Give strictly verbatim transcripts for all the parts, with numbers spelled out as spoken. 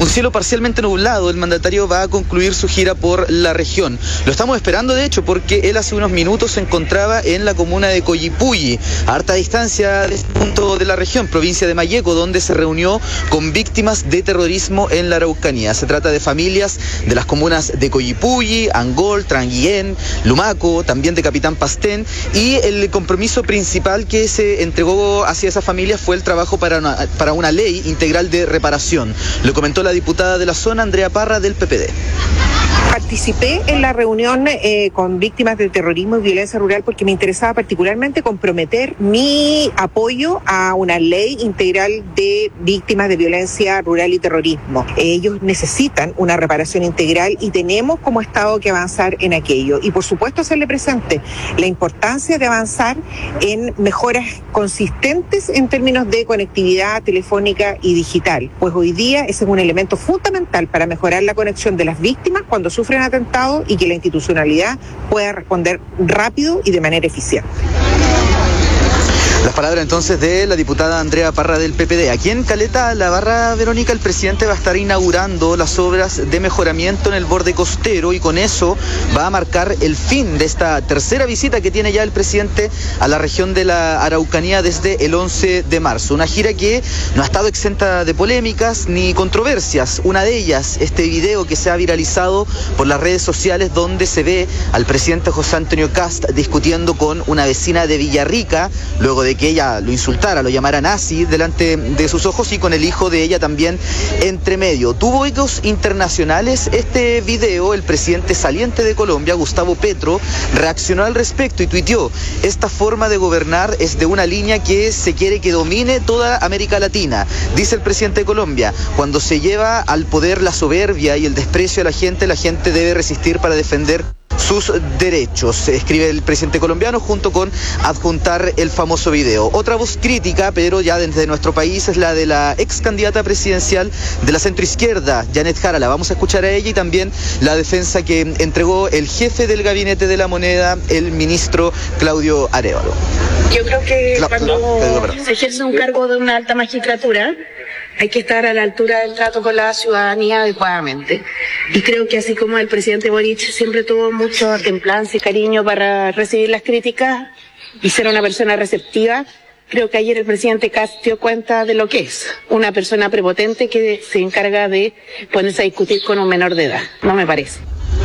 un cielo parcialmente nublado, el mandatario va a concluir su gira por la región. Lo estamos esperando, de hecho, porque él hace unos minutos se encontraba en la comuna de Coyipulli, a harta distancia de este punto de la región, provincia de Malleco, donde se reunió con víctimas de terrorismo en la Araucanía. Se trata de familias de las comunas de Coyipulli, Angol, Tranguillén, Lumaco, también de Capitán Pastén, y el compromiso principal que se entregó hacia esas familias fue el trabajo para una, para una ley integral de reparación. Lo comentó la diputada de la zona, Andrea Parra, del P P D. Participé en la reunión eh, con víctimas de terrorismo y violencia rural porque me interesaba particularmente comprometer mi apoyo a una ley integral de víctimas de violencia rural y terrorismo. Ellos necesitan una reparación integral y tenemos como Estado que avanzar en aquello. Y por supuesto hacerle presente la importancia de avanzar en mejoras consistentes en términos de conectividad telefónica y digital. Pues hoy día ese es un elemento fundamental para mejorar la conexión de las víctimas cuando sufren atentados y que la institucionalidad pueda responder rápido y de manera eficiente. Las palabras entonces de la diputada Andrea Parra del P P D. Aquí en Caleta La Barra, Verónica, el presidente va a estar inaugurando las obras de mejoramiento en el borde costero y con eso va a marcar el fin de esta tercera visita que tiene ya el presidente a la región de la Araucanía desde el once de marzo. Una gira que no ha estado exenta de polémicas ni controversias. Una de ellas, este video que se ha viralizado por las redes sociales donde se ve al presidente José Antonio Kast discutiendo con una vecina de Villarrica, luego de que ella lo insultara, lo llamara nazi delante de sus ojos y con el hijo de ella también entre medio. Tuvo ecos internacionales este video. El presidente saliente de Colombia, Gustavo Petro, reaccionó al respecto y tuiteó: esta forma de gobernar es de una línea que se quiere que domine toda América Latina. Dice el presidente de Colombia: cuando se lleva al poder la soberbia y el desprecio a la gente, la gente debe resistir para defender sus derechos, escribe el presidente colombiano junto con adjuntar el famoso video. Otra voz crítica, pero ya desde nuestro país, es la de la ex candidata presidencial de la centroizquierda, Janet Jara. La vamos a escuchar a ella y también la defensa que entregó el jefe del gabinete de la moneda, el ministro Claudio Arévalo. Yo creo que Cla- cuando Cla- se ejerce un cargo de una alta magistratura, hay que estar a la altura del trato con la ciudadanía adecuadamente. Y creo que así como el presidente Boric siempre tuvo mucha templanza y cariño para recibir las críticas y ser una persona receptiva, creo que ayer el presidente Kast dio cuenta de lo que es una persona prepotente que se encarga de ponerse a discutir con un menor de edad. No me parece.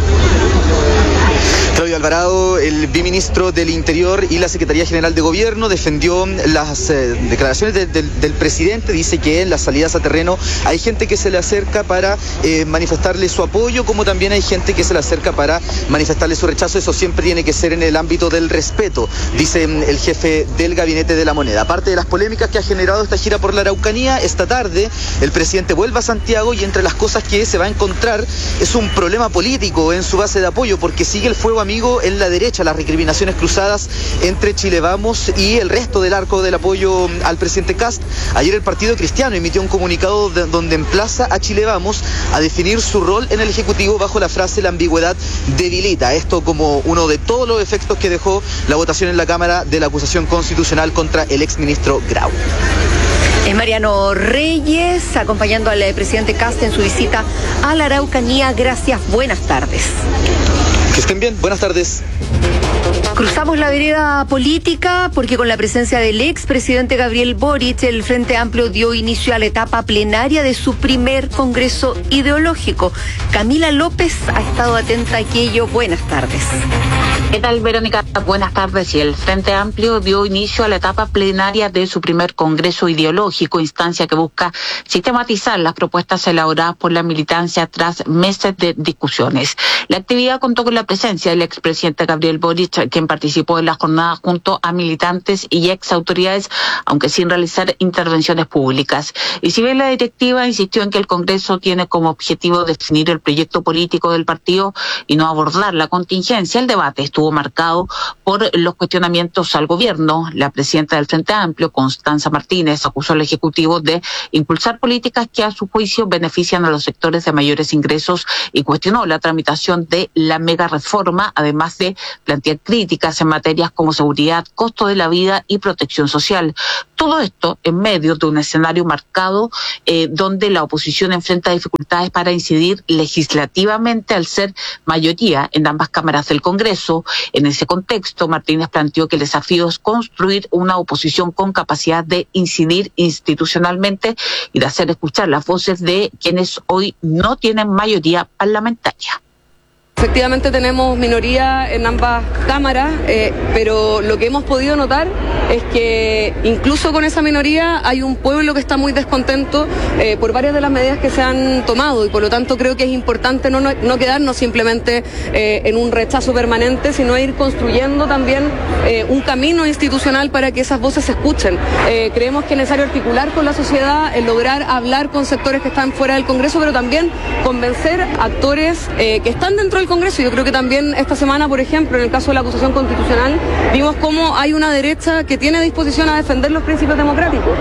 Claudio Alvarado, el biministro del Interior y la Secretaría General de Gobierno, defendió las eh, declaraciones de, de, del presidente. Dice que en las salidas a terreno hay gente que se le acerca para eh, manifestarle su apoyo, como también hay gente que se le acerca para manifestarle su rechazo. Eso siempre tiene que ser en el ámbito del respeto, dice el jefe del gabinete de la moneda. Aparte de las polémicas que ha generado esta gira por la Araucanía, esta tarde el presidente vuelve a Santiago y entre las cosas que se va a encontrar es un problema político en su base de apoyo, porque sigue el fuego amigo en la derecha, las recriminaciones cruzadas entre Chile Vamos y el resto del arco del apoyo al presidente Kast. Ayer el Partido Cristiano emitió un comunicado de, donde emplaza a Chile Vamos a definir su rol en el Ejecutivo bajo la frase: la ambigüedad debilita. Esto como uno de todos los efectos que dejó la votación en la Cámara de la acusación constitucional contra el exministro Grau. Es Mariano Reyes acompañando al presidente Kast en su visita a la Araucanía. Gracias, buenas tardes. Que estén bien, buenas tardes. Cruzamos la vereda política porque con la presencia del expresidente Gabriel Boric, el Frente Amplio dio inicio a la etapa plenaria de su primer congreso ideológico. Camila López ha estado atenta a aquello. Buenas tardes. ¿Qué tal, Verónica? Buenas tardes. Y el Frente Amplio dio inicio a la etapa plenaria de su primer congreso ideológico, instancia que busca sistematizar las propuestas elaboradas por la militancia tras meses de discusiones. La actividad contó con la presencia del expresidente Gabriel Boric, quien participó en la jornada junto a militantes y ex autoridades, aunque sin realizar intervenciones públicas. Y si bien la directiva insistió en que el Congreso tiene como objetivo definir el proyecto político del partido y no abordar la contingencia, el debate estuvo marcado por los cuestionamientos al gobierno. La presidenta del Frente Amplio, Constanza Martínez, acusó al Ejecutivo de impulsar políticas que a su juicio benefician a los sectores de mayores ingresos y cuestionó la tramitación de la mega reforma, además de plantear críticas en materias como seguridad, costo de la vida y protección social. Todo esto en medio de un escenario marcado eh, donde la oposición enfrenta dificultades para incidir legislativamente al ser mayoría en ambas cámaras del Congreso. En ese contexto, Martínez planteó que el desafío es construir una oposición con capacidad de incidir institucionalmente y de hacer escuchar las voces de quienes hoy no tienen mayoría parlamentaria. Efectivamente tenemos minoría en ambas cámaras, eh, pero lo que hemos podido notar es que incluso con esa minoría hay un pueblo que está muy descontento eh, por varias de las medidas que se han tomado y por lo tanto creo que es importante no, no, no quedarnos simplemente eh, en un rechazo permanente, sino ir construyendo también eh, un camino institucional para que esas voces se escuchen. Eh, creemos que es necesario articular con la sociedad, eh, lograr hablar con sectores que están fuera del Congreso, pero también convencer actores eh, que están dentro del Congreso. Yo creo que también esta semana, por ejemplo, en el caso de la acusación constitucional, vimos cómo hay una derecha que tiene disposición a defender los principios democráticos.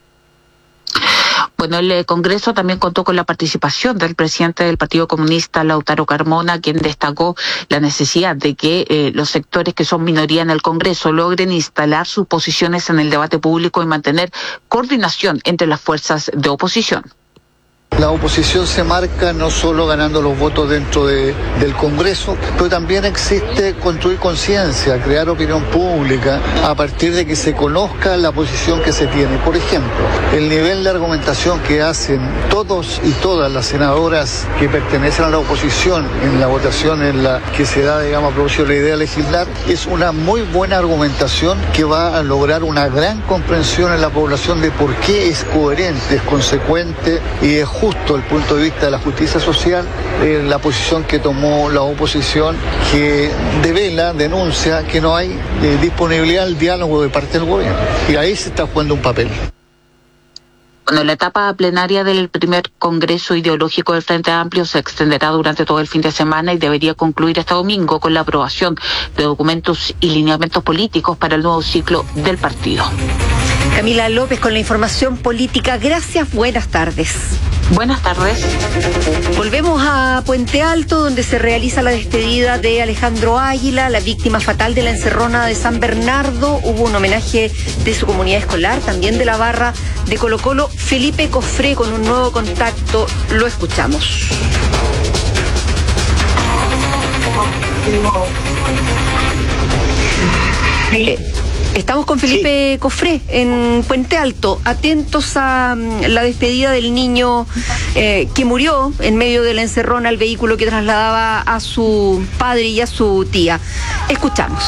Bueno, el Congreso también contó con la participación del presidente del Partido Comunista, Lautaro Carmona, quien destacó la necesidad de que eh, los sectores que son minoría en el Congreso logren instalar sus posiciones en el debate público y mantener coordinación entre las fuerzas de oposición. La oposición se marca no solo ganando los votos dentro de, del Congreso, pero también existe construir conciencia, crear opinión pública a partir de que se conozca la posición que se tiene. Por ejemplo, el nivel de argumentación que hacen todos y todas las senadoras que pertenecen a la oposición en la votación en la que se da, digamos, a propósito de la idea de legislar, es una muy buena argumentación que va a lograr una gran comprensión en la población de por qué es coherente, es consecuente y es justo desde el punto de vista de la justicia social, eh, la posición que tomó la oposición, que devela, denuncia que no hay eh, disponibilidad al diálogo de parte del gobierno. Y ahí se está jugando un papel. Bueno, la etapa plenaria del primer Congreso Ideológico del Frente Amplio se extenderá durante todo el fin de semana y debería concluir este domingo con la aprobación de documentos y lineamientos políticos para el nuevo ciclo del partido. Camila López con la información política. Gracias, buenas tardes. Buenas tardes. Volvemos a Puente Alto, donde se realiza la despedida de Alejandro Águila, la víctima fatal de la encerrona de San Bernardo. Hubo un homenaje de su comunidad escolar, también de la barra de Colo Colo. Felipe Cofré con un nuevo contacto, lo escuchamos. Eh, Estamos con Felipe sí. Cofré en Puente Alto, atentos a um, la despedida del niño eh, que murió en medio de la encerrona al vehículo que trasladaba a su padre y a su tía. Escuchamos.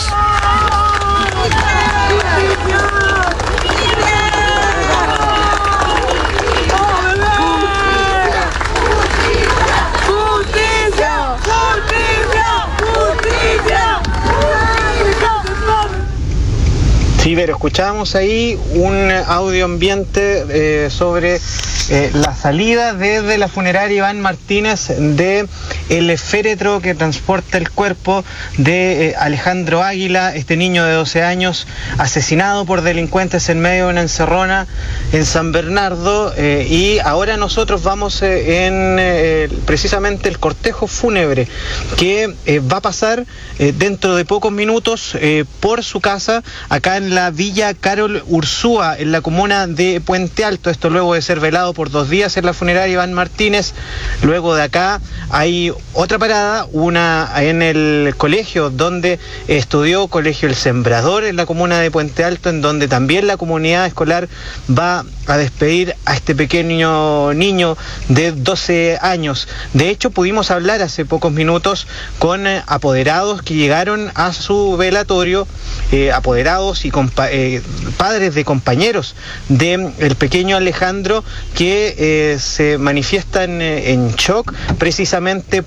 Sí, pero escuchábamos ahí un audio ambiente eh, sobre eh, la salida desde la funeraria Iván Martínez de el féretro que transporta el cuerpo de eh, Alejandro Águila, este niño de doce años asesinado por delincuentes en medio de una encerrona en San Bernardo, eh, y ahora nosotros vamos eh, en eh, precisamente el cortejo fúnebre que eh, va a pasar eh, dentro de pocos minutos eh, por su casa acá en la Villa Carol Ursúa, en la comuna de Puente Alto. Esto luego de ser velado por dos días en la funeraria Iván Martínez. Luego de acá hay otra parada, una en el colegio donde estudió, Colegio El Sembrador, en la comuna de Puente Alto, en donde también la comunidad escolar va a despedir a este pequeño niño de doce años. De hecho, pudimos hablar hace pocos minutos con eh, apoderados que llegaron a su velatorio, eh, apoderados y compa eh, padres de compañeros del de pequeño Alejandro, que eh, se manifiestan eh, en shock precisamente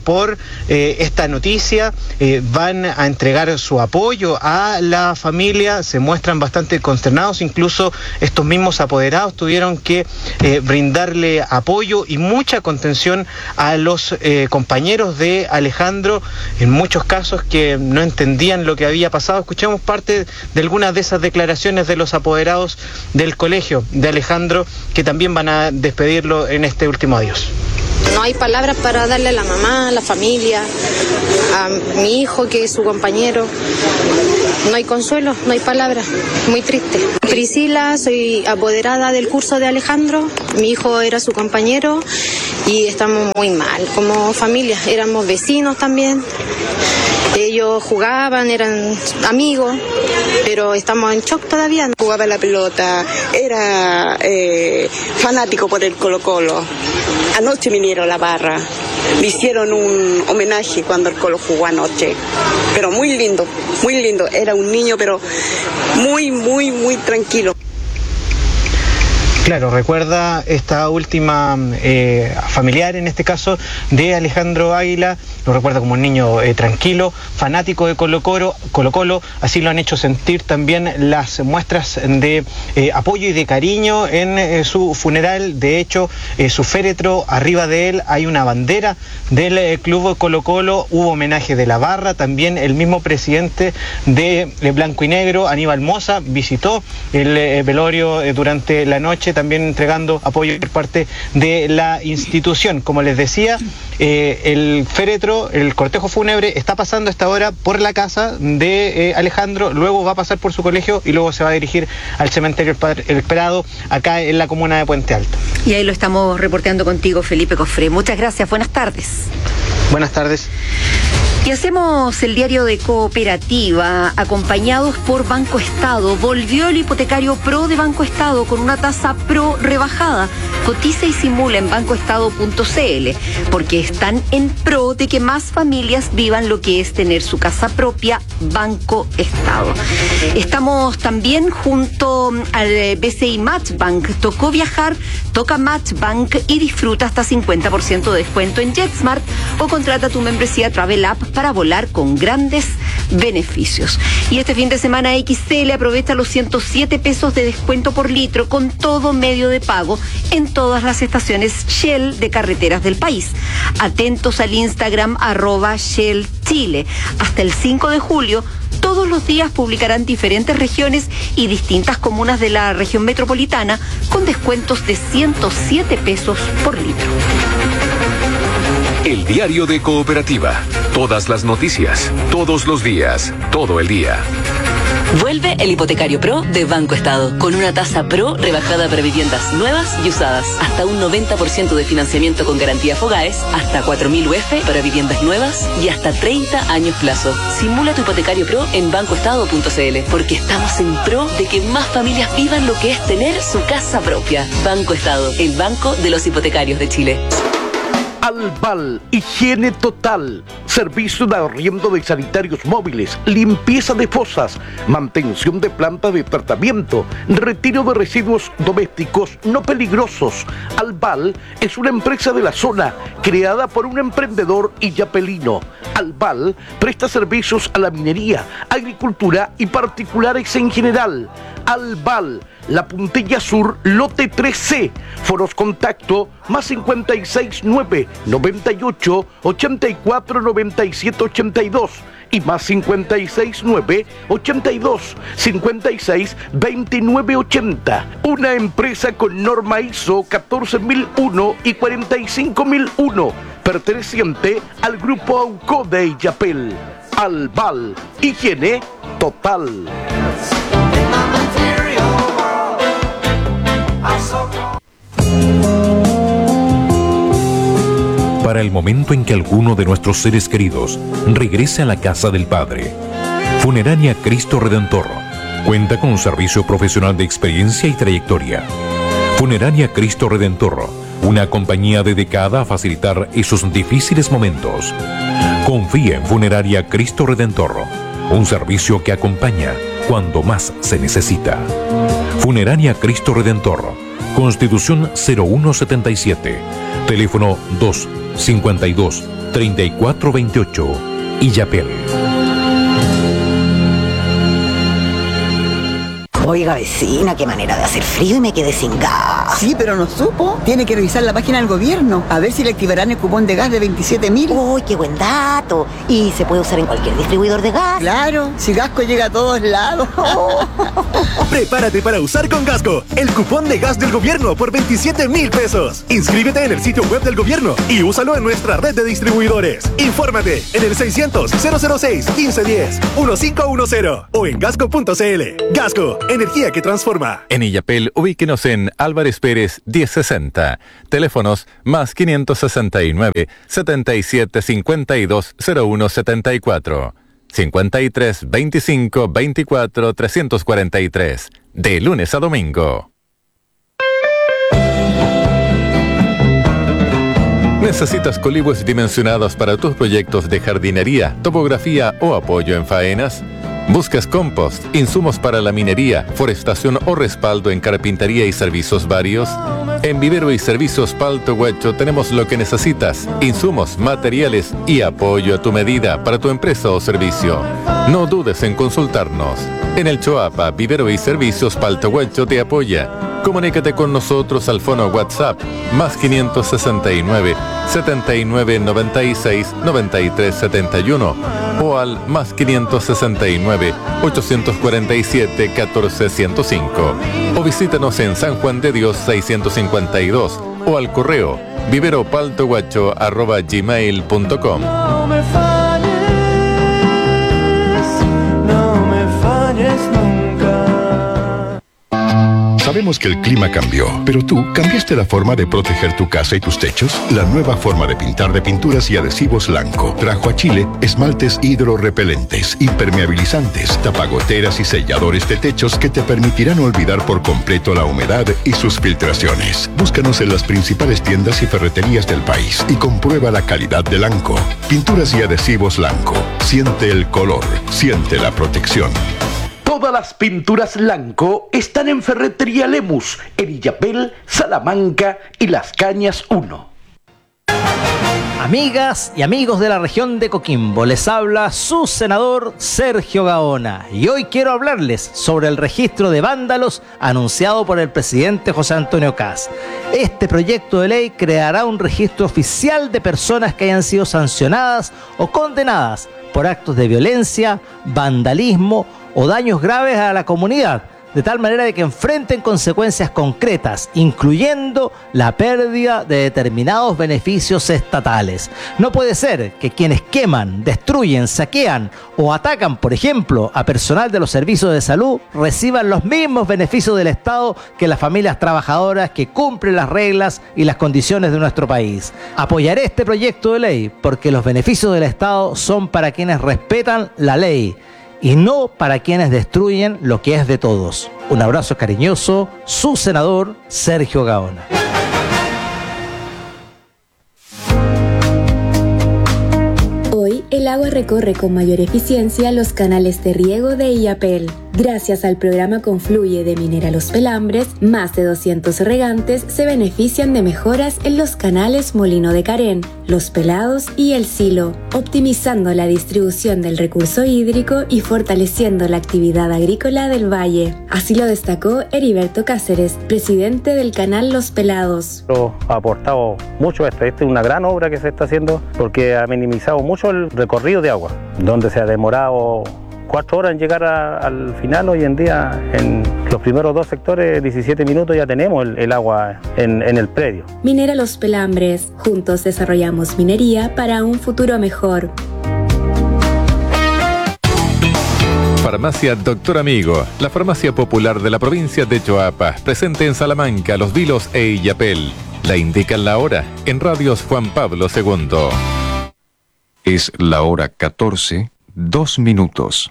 por eh, esta noticia, eh, van a entregar su apoyo a la familia, se muestran bastante consternados, incluso estos mismos apoderados tuvieron que eh, brindarle apoyo y mucha contención a los eh, compañeros de Alejandro, en muchos casos que no entendían lo que había pasado. Escuchemos parte de algunas de esas declaraciones de los apoderados del colegio de Alejandro, que también van a despedirlo en este último adiós. No hay palabras para darle a la mamá, a la familia, a mi hijo que es su compañero. No hay consuelo, no hay palabras. Muy triste. Priscila, soy apoderada del curso de Alejandro. Mi hijo era su compañero y estamos muy mal como familia. Éramos vecinos también. Ellos jugaban, eran amigos, pero estamos en shock todavía. Jugaba la pelota, era eh, fanático por el Colo-Colo. Anoche vinieron a la barra, le hicieron un homenaje cuando el Colo jugó anoche. Pero muy lindo, muy lindo. Era un niño, pero muy, muy, muy tranquilo. Claro, recuerda esta última eh, familiar, en este caso, de Alejandro Águila, lo recuerda como un niño eh, tranquilo, fanático de Colo Colo, Colo Colo, así lo han hecho sentir también las muestras de eh, apoyo y de cariño en eh, su funeral. De hecho, eh, su féretro, arriba de él hay una bandera del eh, club Colo Colo, hubo homenaje de la barra, también el mismo presidente de eh, Blanco y Negro, Aníbal Mosa, visitó el eh, velorio eh, durante la noche, también entregando apoyo por parte de la institución. Como les decía, eh, el féretro, el cortejo fúnebre está pasando a esta hora por la casa de eh, Alejandro, luego va a pasar por su colegio y luego se va a dirigir al cementerio El Esperado, acá en la comuna de Puente Alto. Y ahí lo estamos reporteando contigo, Felipe Cofré. Muchas gracias, buenas tardes. Buenas tardes. Y hacemos el diario de Cooperativa, acompañados por Banco Estado. Volvió el hipotecario PRO de Banco Estado con una tasa PRO rebajada. Cotiza y simula en bancoestado punto c l, porque están en pro de que más familias vivan lo que es tener su casa propia. Banco Estado. Estamos también junto al B C I Matchbank. Tocó viajar, toca Matchbank y disfruta hasta cincuenta por ciento de descuento en JetSmart o contrata tu membresía Travel App para volar con grandes beneficios. Y este fin de semana X L aprovecha los ciento siete pesos de descuento por litro con todo medio de pago en todas las estaciones Shell de carreteras del país. Atentos al Instagram arroba Shell Chile. Hasta el cinco de julio, todos los días publicarán diferentes regiones y distintas comunas de la región metropolitana con descuentos de ciento siete pesos por litro. El diario de Cooperativa. Todas las noticias, todos los días, todo el día. Vuelve el hipotecario PRO de Banco Estado, con una tasa PRO rebajada para viviendas nuevas y usadas, hasta un noventa por ciento de financiamiento con garantía Fogaes, hasta cuatro mil U F para viviendas nuevas y hasta treinta años plazo. Simula tu hipotecario PRO en bancoestado punto c l, porque estamos en pro de que más familias vivan lo que es tener su casa propia. Banco Estado, el banco de los hipotecarios de Chile. Albal, higiene total, servicio de arriendo de sanitarios móviles, limpieza de fosas, mantención de plantas de tratamiento, retiro de residuos domésticos no peligrosos. Albal es una empresa de la zona creada por un emprendedor illapelino. Albal presta servicios a la minería, agricultura y particulares en general. Albal, La Puntilla Sur, lote tres C. Foros contacto más cincuenta y seis nueve, noventa y ocho, ochenta y cuatro, noventa y siete, ochenta y dos y más cincuenta y seis nueve, ochenta y dos, cincuenta y seis, veintinueve ochenta. Una empresa con norma I S O catorce mil uno y cuarenta y cinco mil uno, perteneciente al grupo Auco de Illapel. Albal, higiene total. Para el momento en que alguno de nuestros seres queridos regrese a la casa del Padre, Funeraria Cristo Redentor cuenta con un servicio profesional de experiencia y trayectoria. Funeraria Cristo Redentor, una compañía dedicada a facilitar esos difíciles momentos. Confía en Funeraria Cristo Redentor, un servicio que acompaña cuando más se necesita. Funeraria Cristo Redentor, Constitución cero uno setenta y siete, teléfono dos cincuenta y dos, treinta y cuatro veintiocho. Illapel. Oiga, vecina, qué manera de hacer frío y me quedé sin gas. Sí, pero no supo. Tiene que revisar la página del gobierno, a ver si le activarán el cupón de gas de veintisiete mil. Uy, qué buen dato. ¿Y se puede usar en cualquier distribuidor de gas? Claro, si Gasco llega a todos lados. Prepárate para usar con Gasco el cupón de gas del gobierno por veintisiete mil pesos. Inscríbete en el sitio web del gobierno y úsalo en nuestra red de distribuidores. Infórmate en el seiscientos, cero cero seis, quince diez, quince diez o en gasco punto c l. Gasco, energía que transforma. En Illapel, ubíquenos en Álvarez Pérez diez sesenta. Teléfonos más quinientos sesenta y nueve, setenta y siete, cincuenta y dos, cero uno setenta y cuatro. cincuenta y tres, veinticinco, veinticuatro, trescientos cuarenta y tres. De lunes a domingo. ¿Necesitas colibos dimensionados para tus proyectos de jardinería, topografía o apoyo en faenas? ¿Buscas compost, insumos para la minería, forestación o respaldo en carpintería y servicios varios? En Vivero y Servicios Palto Huacho tenemos lo que necesitas: insumos, materiales y apoyo a tu medida para tu empresa o servicio. No dudes en consultarnos. En el Choapa, Vivero y Servicios Palto Huacho te apoya. Comunícate con nosotros al fono WhatsApp más quinientos sesenta y nueve, setenta y nueve, noventa y seis, noventa y tres setenta y uno o al más quinientos sesenta y nueve, ochocientos cuarenta y siete, catorce ciento cinco o visítanos en San Juan de Dios seiscientos cincuenta y dos o al correo viveropaltoguacho arroba gmail punto com. No me falles, no me falles nunca. Sabemos que el clima cambió, pero tú cambiaste la forma de proteger tu casa y tus techos. La nueva forma de pintar de Pinturas y Adhesivos Lanco trajo a Chile esmaltes hidrorrepelentes, impermeabilizantes, tapagoteras y selladores de techos que te permitirán olvidar por completo la humedad y sus filtraciones. Búscanos en las principales tiendas y ferreterías del país y comprueba la calidad de Lanco. Pinturas y Adhesivos Lanco. Siente el color, siente la protección. Todas las pinturas Lanco están en Ferretería Lemus, en Illapel, Salamanca y Las Cañas uno. Amigas y amigos de la región de Coquimbo, les habla su senador Sergio Gaona y hoy quiero hablarles sobre el registro de vándalos anunciado por el presidente José Antonio Kast. Este proyecto de ley creará un registro oficial de personas que hayan sido sancionadas o condenadas por actos de violencia, vandalismo o daños graves a la comunidad, de tal manera de que enfrenten consecuencias concretas, incluyendo la pérdida de determinados beneficios estatales. No puede ser que quienes queman, destruyen, saquean o atacan, por ejemplo, a personal de los servicios de salud, reciban los mismos beneficios del Estado que las familias trabajadoras que cumplen las reglas y las condiciones de nuestro país. Apoyaré este proyecto de ley porque los beneficios del Estado son para quienes respetan la ley y no para quienes destruyen lo que es de todos. Un abrazo cariñoso, su senador Sergio Gaona. Hoy el agua recorre con mayor eficiencia los canales de riego de Illapel. Gracias al programa Confluye de Minera Los Pelambres, más de doscientos regantes se benefician de mejoras en los canales Molino de Carén, Los Pelados y El Silo, optimizando la distribución del recurso hídrico y fortaleciendo la actividad agrícola del valle. Así lo destacó Heriberto Cáceres, presidente del canal Los Pelados. Ha aportado mucho esto. Esta es una gran obra que se está haciendo porque ha minimizado mucho el recorrido de agua, donde se ha demorado cuatro horas en llegar a, al final. Hoy en día en los primeros dos sectores, diecisiete minutos, ya tenemos el, el agua en, en el predio. Minera Los Pelambres, juntos desarrollamos minería para un futuro mejor. Farmacia Doctor Amigo, la farmacia popular de la provincia de Choapa, presente en Salamanca, Los Vilos e Illapel. La indican la hora en Radios Juan Pablo segundo. Es la hora catorce, dos minutos.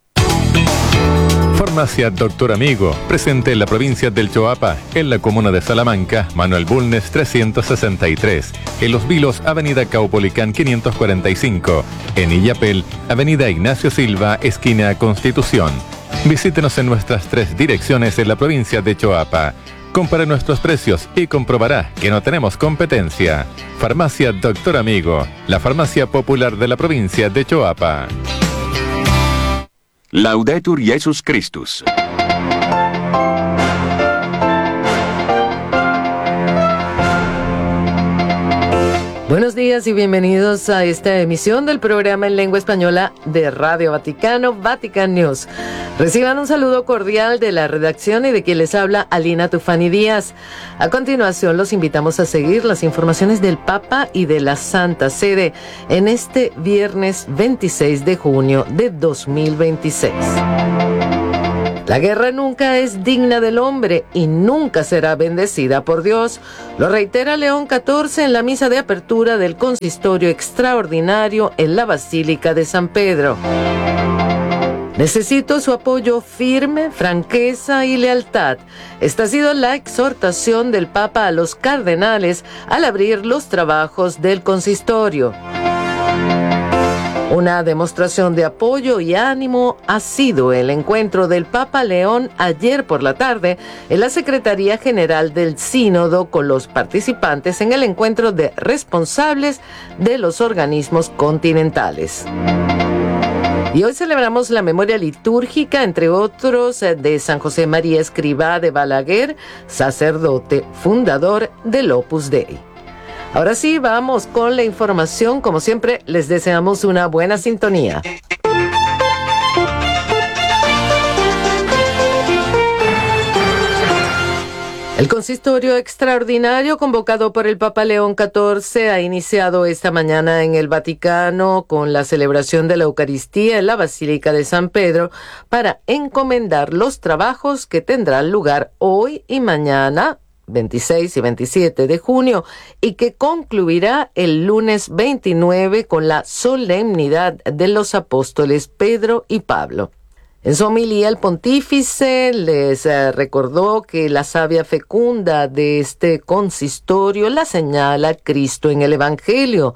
Farmacia Doctor Amigo, presente en la provincia del Choapa, en la comuna de Salamanca, Manuel Bulnes trescientos sesenta y tres, en Los Vilos, avenida Caupolicán quinientos cuarenta y cinco, en Illapel, avenida Ignacio Silva, esquina Constitución. Visítenos en nuestras tres direcciones en la provincia de Choapa. Compare nuestros precios y comprobará que no tenemos competencia. Farmacia Doctor Amigo, la farmacia popular de la provincia de Choapa. Laudetur Jesus Christus. Buenos días y bienvenidos a esta emisión del programa en lengua española de Radio Vaticano, Vatican News. Reciban un saludo cordial de la redacción y de quien les habla, Alina Tufani Díaz. A continuación los invitamos a seguir las informaciones del Papa y de la Santa Sede en este viernes veintiséis de junio de dos mil veintiséis. La guerra nunca es digna del hombre y nunca será bendecida por Dios. Lo reitera León catorce en la misa de apertura del consistorio extraordinario en la Basílica de San Pedro. Necesito su apoyo firme, franqueza y lealtad. Esta ha sido la exhortación del Papa a los cardenales al abrir los trabajos del consistorio. Una demostración de apoyo y ánimo ha sido el encuentro del Papa León ayer por la tarde en la Secretaría General del Sínodo con los participantes en el encuentro de responsables de los organismos continentales. Y hoy celebramos la memoria litúrgica, entre otros, de San José María Escrivá de Balaguer, sacerdote fundador del Opus Dei. Ahora sí, vamos con la información. Como siempre, les deseamos una buena sintonía. El consistorio extraordinario convocado por el Papa León catorce ha iniciado esta mañana en el Vaticano con la celebración de la Eucaristía en la Basílica de San Pedro para encomendar los trabajos que tendrán lugar hoy y mañana, veintiséis y veintisiete de junio, y que concluirá el lunes veintinueve con la solemnidad de los apóstoles Pedro y Pablo. En su homilía, el pontífice les eh, recordó que la savia fecunda de este consistorio la señala Cristo en el Evangelio.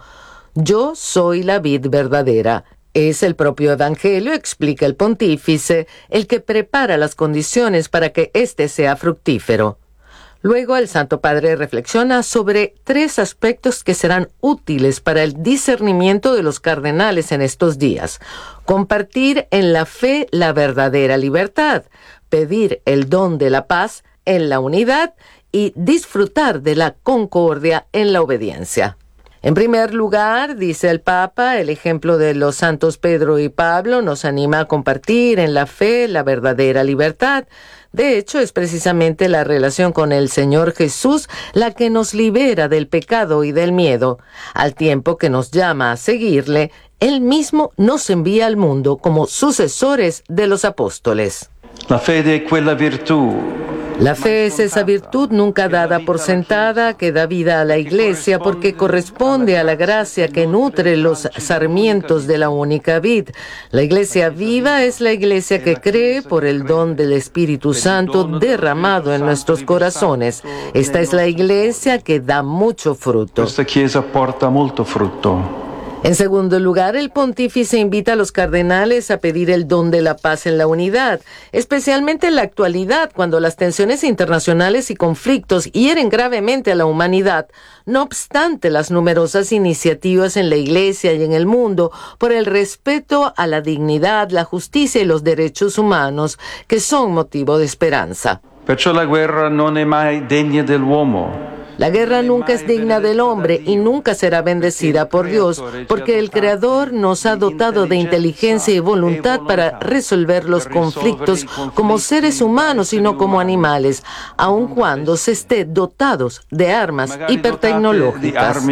Yo soy la vid verdadera. Es el propio Evangelio, explica el pontífice, el que prepara las condiciones para que éste sea fructífero. Luego el Santo Padre reflexiona sobre tres aspectos que serán útiles para el discernimiento de los cardenales en estos días. Compartir en la fe la verdadera libertad, pedir el don de la paz en la unidad y disfrutar de la concordia en la obediencia. En primer lugar, dice el Papa, el ejemplo de los santos Pedro y Pablo nos anima a compartir en la fe la verdadera libertad. De hecho, es precisamente la relación con el Señor Jesús la que nos libera del pecado y del miedo. Al tiempo que nos llama a seguirle, Él mismo nos envía al mundo como sucesores de los apóstoles. La fede è quella virtù. La fe es esa virtud nunca dada por sentada que da vida a la Iglesia porque corresponde a la gracia que nutre los sarmientos de la única vid. La Iglesia viva es la Iglesia que cree por el don del Espíritu Santo derramado en nuestros corazones. Esta es la Iglesia que da mucho fruto. Esta Chiesa porta molto frutto. En segundo lugar, el pontífice invita a los cardenales a pedir el don de la paz en la unidad, especialmente en la actualidad, cuando las tensiones internacionales y conflictos hieren gravemente a la humanidad, no obstante las numerosas iniciativas en la Iglesia y en el mundo por el respeto a la dignidad, la justicia y los derechos humanos, que son motivo de esperanza. Perciò la guerra non è mai degna dell'uomo. La guerra nunca es digna del hombre y nunca será bendecida por Dios, porque el Creador nos ha dotado de inteligencia y voluntad para resolver los conflictos como seres humanos y no como animales, aun cuando se esté dotados de armas hipertecnológicas.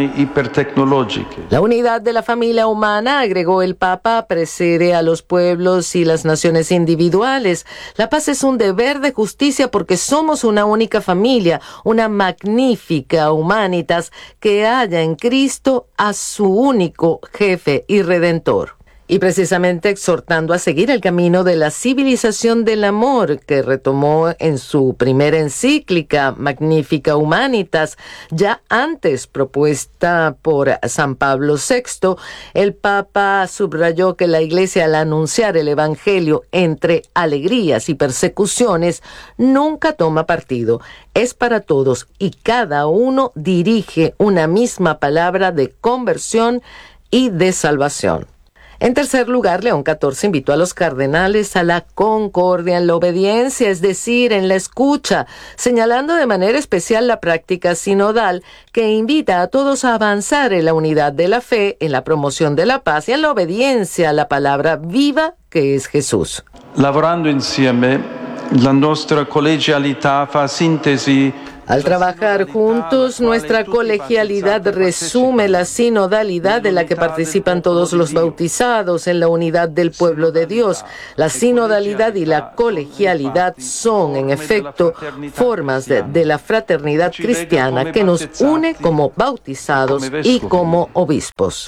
La unidad de la familia humana, agregó el Papa, precede a los pueblos y las naciones individuales. La paz es un deber de justicia porque somos una única familia, una magnífica humanitas que halla en Cristo a su único jefe y redentor. Y precisamente exhortando a seguir el camino de la civilización del amor que retomó en su primera encíclica Magnificat Humanitas, ya antes propuesta por San Pablo sexto, el Papa subrayó que la Iglesia, al anunciar el Evangelio entre alegrías y persecuciones, nunca toma partido. Es para todos y cada uno dirige una misma palabra de conversión y de salvación. En tercer lugar, León catorce invitó a los cardenales a la concordia en la obediencia, es decir, en la escucha, señalando de manera especial la práctica sinodal que invita a todos a avanzar en la unidad de la fe, en la promoción de la paz y en la obediencia a la palabra viva que es Jesús. Lavorando insieme, la nostra collegialità fa sintesi. Al trabajar juntos, nuestra colegialidad resume la sinodalidad de la que participan todos los bautizados en la unidad del pueblo de Dios. La sinodalidad y la colegialidad son, en efecto, formas de, de la fraternidad cristiana que nos une como bautizados y como obispos.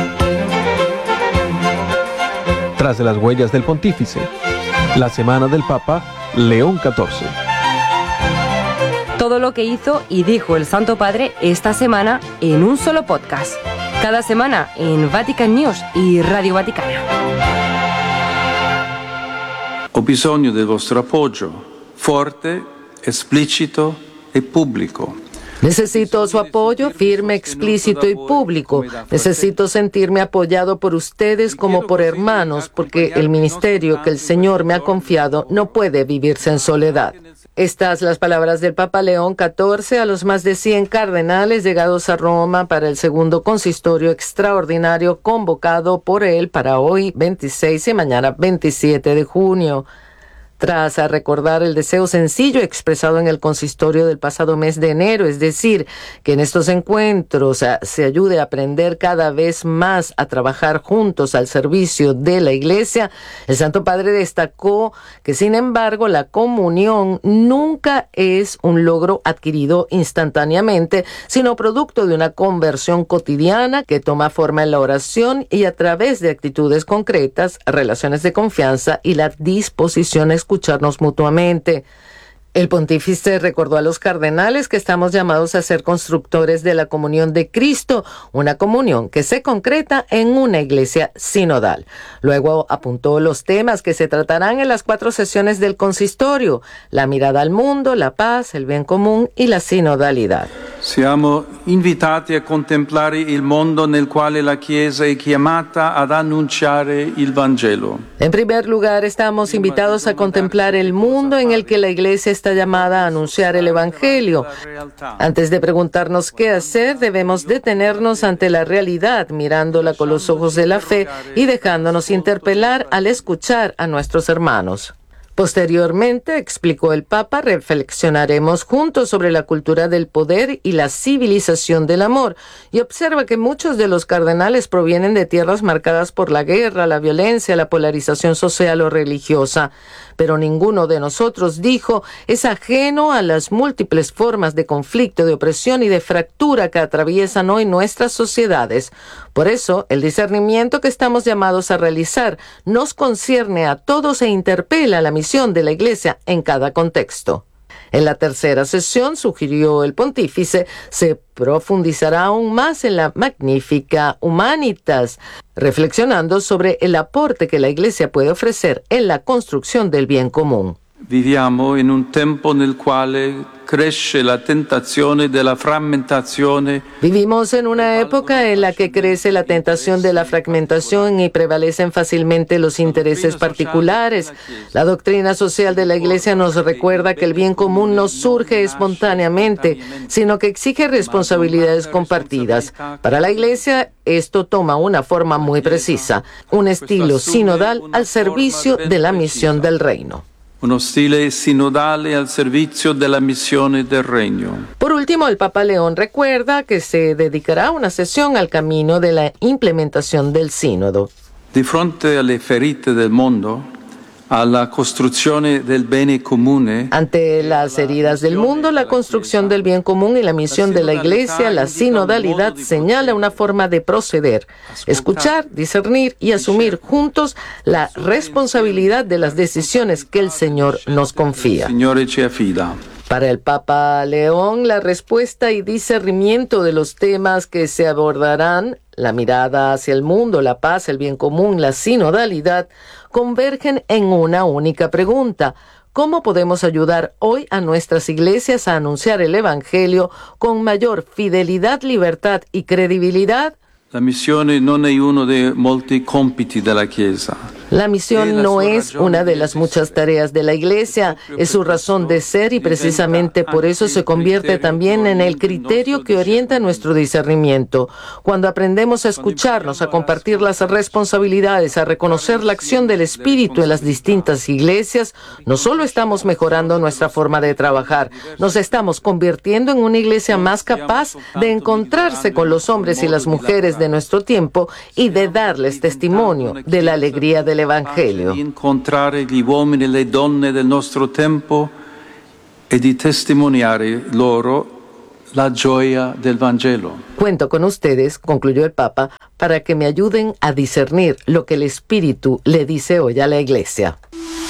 Tras de las huellas del pontífice, la semana del Papa León catorce. Todo lo que hizo y dijo el Santo Padre esta semana en un solo podcast. Cada semana en Vatican News y Radio Vaticana. Ho bisogno del vostro appoggio, forte, esplicito e pubblico. Necesito su apoyo firme, explícito y público. Necesito sentirme apoyado por ustedes como por hermanos, porque el ministerio que el Señor me ha confiado no puede vivirse en soledad. Estas las palabras del Papa León catorce a los más de cien cardenales llegados a Roma para el segundo consistorio extraordinario convocado por él para hoy veintiséis y mañana veintisiete de junio. Tras a recordar el deseo sencillo expresado en el consistorio del pasado mes de enero, es decir, que en estos encuentros a, se ayude a aprender cada vez más a trabajar juntos al servicio de la Iglesia, el Santo Padre destacó que, sin embargo, la comunión nunca es un logro adquirido instantáneamente, sino producto de una conversión cotidiana que toma forma en la oración y a través de actitudes concretas, relaciones de confianza y la disposición a escucharnos mutuamente. El pontífice recordó a los cardenales que estamos llamados a ser constructores de la comunión de Cristo, una comunión que se concreta en una iglesia sinodal. Luego apuntó los temas que se tratarán en las cuatro sesiones del consistorio: la mirada al mundo, la paz, el bien común y la sinodalidad. Siamo invitati a contemplare il mondo nel quale la Chiesa è chiamata ad annunciare il Vangelo. En primer lugar, estamos invitados a contemplar el mundo en el que la Iglesia está llamada a anunciar el Evangelio. Antes de preguntarnos qué hacer, debemos detenernos ante la realidad, mirándola con los ojos de la fe y dejándonos interpelar al escuchar a nuestros hermanos. Posteriormente, explicó el Papa, reflexionaremos juntos sobre la cultura del poder y la civilización del amor, y observa que muchos de los cardenales provienen de tierras marcadas por la guerra, la violencia, la polarización social o religiosa. Pero ninguno de nosotros, dijo, es ajeno a las múltiples formas de conflicto, de opresión y de fractura que atraviesan hoy nuestras sociedades. Por eso, el discernimiento que estamos llamados a realizar nos concierne a todos e interpela la misión de la Iglesia en cada contexto. En la tercera sesión, sugirió el pontífice, se profundizará aún más en la Magnificat Humanitas, reflexionando sobre el aporte que la Iglesia puede ofrecer en la construcción del bien común. Viviamo in un tempo nel quale cresce la tentazione della frammentazione. Vivimos en una época en la que crece la tentación de la fragmentación y prevalecen fácilmente los intereses particulares. La doctrina social de la Iglesia nos recuerda que el bien común no surge espontáneamente, sino que exige responsabilidades compartidas. Para la Iglesia, esto toma una forma muy precisa, un estilo sinodal al servicio de la misión del reino. Uno stile sinodale al servizio della missione del Regno. Por último, el Papa León recuerda que se dedicará una sesión al camino de la implementación del sínodo. Di fronte alle ferite del mondo, alla costruzione del bene comune. Ante las heridas del mundo, la construcción del bien común y la misión de la Iglesia, la sinodalidad señala una forma de proceder, escuchar, discernir y asumir juntos la responsabilidad de las decisiones que el Señor nos confía. Para el Papa León, la respuesta y discernimiento de los temas que se abordarán, la mirada hacia el mundo, la paz, el bien común, la sinodalidad, convergen en una única pregunta: ¿cómo podemos ayudar hoy a nuestras iglesias a anunciar el Evangelio con mayor fidelidad, libertad y credibilidad? La missione non è uno dei molti compiti della Chiesa. La misión no es una de las muchas tareas de la Iglesia, es su razón de ser y precisamente por eso se convierte también en el criterio que orienta nuestro discernimiento. Cuando aprendemos a escucharnos, a compartir las responsabilidades, a reconocer la acción del Espíritu en las distintas iglesias, no solo estamos mejorando nuestra forma de trabajar, nos estamos convirtiendo en una iglesia más capaz de encontrarse con los hombres y las mujeres de nuestro tiempo y de darles testimonio de la alegría del Evangelio. Di incontrare gli uomini e le donne del nostro tempo e di testimoniare loro la gioia del Vangelo. Cuento con ustedes, concluyó el Papa, para que me ayuden a discernir lo que el Espíritu le dice hoy a la Iglesia.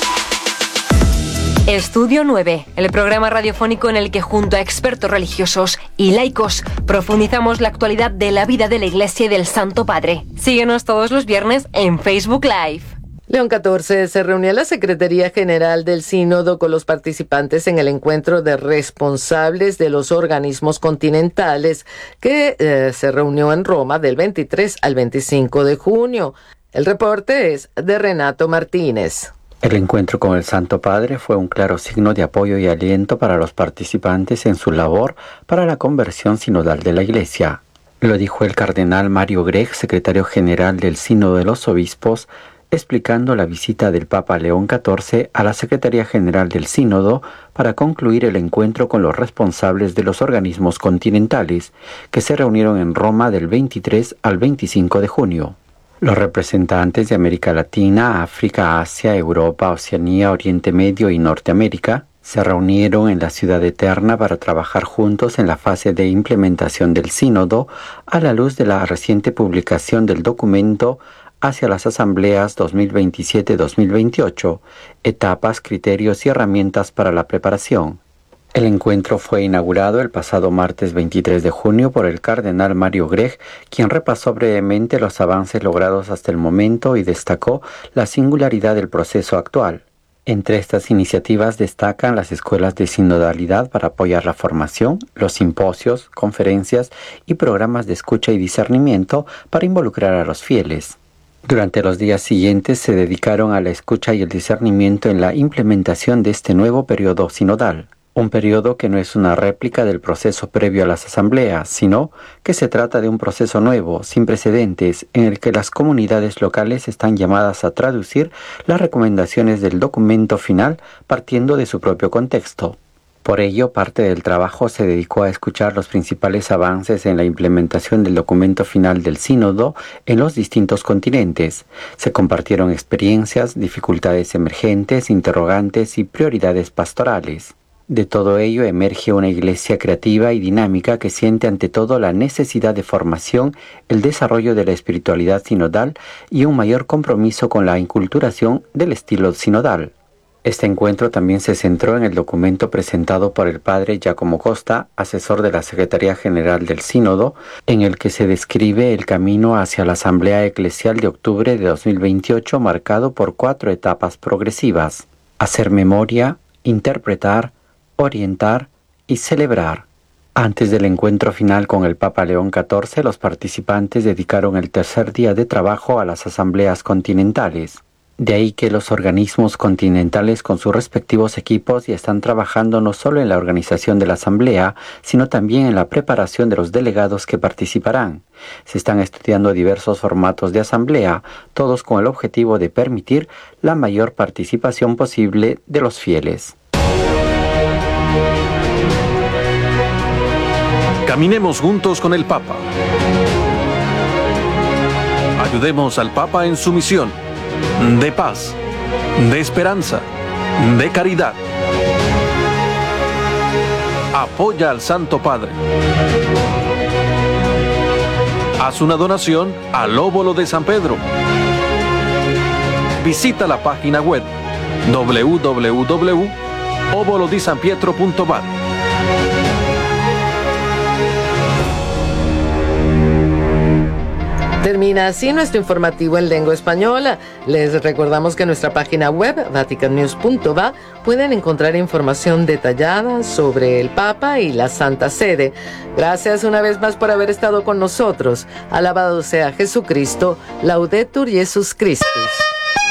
Estudio nueve, el programa radiofónico en el que junto a expertos religiosos y laicos profundizamos la actualidad de la vida de la Iglesia y del Santo Padre. Síguenos todos los viernes en Facebook Live. León catorce se reunió en la Secretaría General del Sínodo con los participantes en el encuentro de responsables de los organismos continentales que eh, se reunió en Roma del veintitrés al veinticinco de junio. El reporte es de Renato Martínez. El encuentro con el Santo Padre fue un claro signo de apoyo y aliento para los participantes en su labor para la conversión sinodal de la Iglesia. Lo dijo el cardenal Mario Grech, secretario general del Sínodo de los Obispos, explicando la visita del Papa León catorce a la Secretaría General del Sínodo para concluir el encuentro con los responsables de los organismos continentales, que se reunieron en Roma del veintitrés al veinticinco de junio. Los representantes de América Latina, África, Asia, Europa, Oceanía, Oriente Medio y Norteamérica se reunieron en la Ciudad Eterna para trabajar juntos en la fase de implementación del sínodo a la luz de la reciente publicación del documento Hacia las Asambleas dos mil veintisiete a dos mil veintiocho, etapas, criterios y herramientas para la preparación. El encuentro fue inaugurado el pasado martes veintitrés de junio por el cardenal Mario Grech, quien repasó brevemente los avances logrados hasta el momento y destacó la singularidad del proceso actual. Entre estas iniciativas destacan las escuelas de sinodalidad para apoyar la formación, los simposios, conferencias y programas de escucha y discernimiento para involucrar a los fieles. Durante los días siguientes se dedicaron a la escucha y el discernimiento en la implementación de este nuevo periodo sinodal. Un periodo que no es una réplica del proceso previo a las asambleas, sino que se trata de un proceso nuevo, sin precedentes, en el que las comunidades locales están llamadas a traducir las recomendaciones del documento final partiendo de su propio contexto. Por ello, parte del trabajo se dedicó a escuchar los principales avances en la implementación del documento final del sínodo en los distintos continentes. Se compartieron experiencias, dificultades emergentes, interrogantes y prioridades pastorales. De todo ello emerge una iglesia creativa y dinámica que siente ante todo la necesidad de formación, el desarrollo de la espiritualidad sinodal y un mayor compromiso con la inculturación del estilo sinodal. Este encuentro también se centró en el documento presentado por el padre Giacomo Costa, asesor de la Secretaría General del Sínodo, en el que se describe el camino hacia la Asamblea Eclesial de octubre de dos mil veintiocho marcado por cuatro etapas progresivas: hacer memoria, interpretar, orientar y celebrar. Antes del encuentro final con el Papa León catorce, los participantes dedicaron el tercer día de trabajo a las asambleas continentales. De ahí que los organismos continentales con sus respectivos equipos ya están trabajando no solo en la organización de la asamblea, sino también en la preparación de los delegados que participarán. Se están estudiando diversos formatos de asamblea, todos con el objetivo de permitir la mayor participación posible de los fieles. Caminemos juntos con el Papa. Ayudemos al Papa en su misión de paz, de esperanza, de caridad. Apoya al Santo Padre. Haz una donación al Óbolo de San Pedro. Visita la página web doble u doble u doble u punto óbolo di san pietro punto va. Termina así nuestro informativo en lengua española. Les recordamos que en nuestra página web, vatican news punto va, pueden encontrar información detallada sobre el Papa y la Santa Sede. Gracias una vez más por haber estado con nosotros. Alabado sea Jesucristo. Laudetur Jesus Christus.